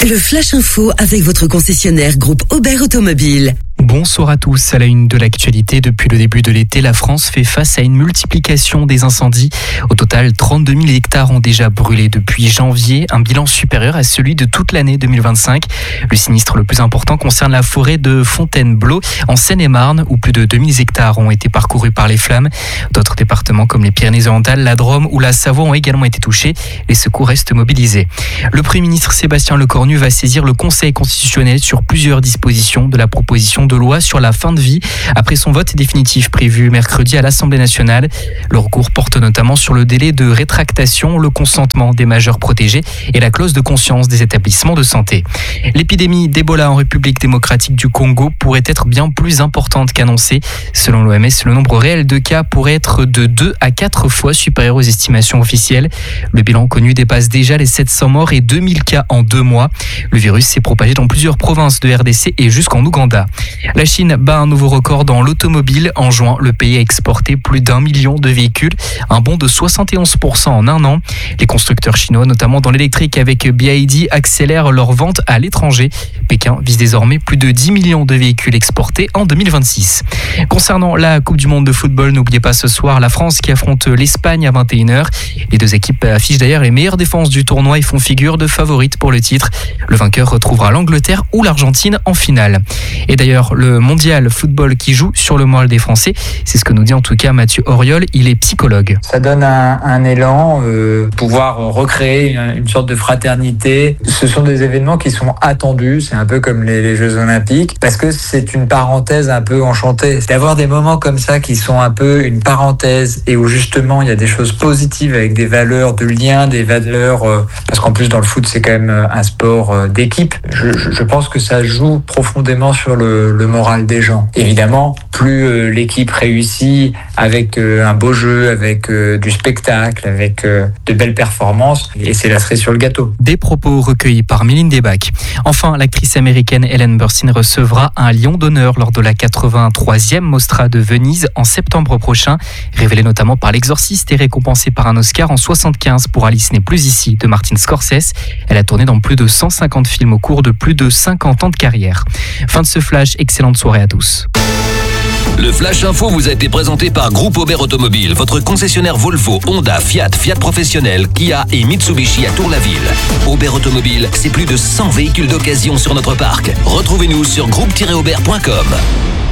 Le Flash Info avec votre concessionnaire groupe Aubert Automobile. Bonsoir à tous. À la une de l'actualité, depuis le début de l'été, la France fait face à une multiplication des incendies. Au total, 32 000 hectares ont déjà brûlé depuis janvier, un bilan supérieur à celui de toute l'année 2025. Le sinistre le plus important concerne la forêt de Fontainebleau, en Seine-et-Marne, où plus de 2000 hectares ont été parcourus par les flammes. D'autres départements comme les Pyrénées-Orientales, la Drôme ou la Savoie ont également été touchés. Les secours restent mobilisés. Le Premier ministre Sébastien Lecornu va saisir le Conseil constitutionnel sur plusieurs dispositions de la proposition de loi sur la fin de vie après son vote définitif prévu mercredi à l'Assemblée nationale. Le recours porte notamment sur le délai de rétractation, le consentement des majeurs protégés et la clause de conscience des établissements de santé. L'épidémie d'Ebola en République démocratique du Congo pourrait être bien plus importante qu'annoncé. Selon l'OMS, le nombre réel de cas pourrait être de 2 à 4 fois supérieur aux estimations officielles. Le bilan connu dépasse déjà les 700 morts et 2000 cas en 2 mois. Le virus s'est propagé dans plusieurs provinces de RDC et jusqu'en Ouganda. La Chine bat un nouveau record dans l'automobile. En juin, le pays a exporté plus d'1 million de véhicules, un bond de 71% en un an. Les constructeurs chinois, notamment dans l'électrique avec BYD, accélèrent leurs ventes à l'étranger. Pékin vise désormais plus de 10 millions de véhicules exportés en 2026. Concernant la Coupe du Monde de football, n'oubliez pas ce soir la France qui affronte l'Espagne à 21h. Les deux équipes affichent d'ailleurs les meilleures défenses du tournoi et font figure de favorites pour le titre. Le vainqueur retrouvera l'Angleterre ou l'Argentine en finale. Et d'ailleurs, le mondial football qui joue sur le moral des Français, c'est ce que nous dit en tout cas Mathieu Auriol, il est psychologue. Ça donne un élan, pouvoir recréer une sorte de fraternité. Ce sont des événements qui sont attendus, c'est un peu comme les Jeux Olympiques, parce que c'est une parenthèse un peu enchantée. D'avoir des moments comme ça qui sont un peu une parenthèse et où justement il y a des choses positives avec des valeurs de lien, des valeurs, parce qu'en plus dans le foot c'est quand même un sport d'équipe. Je pense que ça joue profondément sur le moral des gens. Évidemment, plus l'équipe réussit avec un beau jeu, avec du spectacle, avec de belles performances, et c'est la cerise sur le gâteau. Des propos recueillis par Méline Debac. Enfin, l'actrice américaine Ellen Burstyn recevra un lion d'honneur lors de la 83e Mostra de Venise en septembre prochain, révélée notamment par l'Exorciste et récompensée par un Oscar en 75 pour Alice n'est plus ici de Martin Scorsese. Elle a tourné dans plus de 150 films au cours de plus de 50 ans de carrière. Fin de ce flash, excellente soirée à tous. Le Flash Info vous a été présenté par Groupe Aubert Automobile, votre concessionnaire Volvo, Honda, Fiat, Fiat Professionnel, Kia et Mitsubishi à Tour-la-Ville. Aubert Automobile, c'est plus de 100 véhicules d'occasion sur notre parc. Retrouvez-nous sur groupe-aubert.com.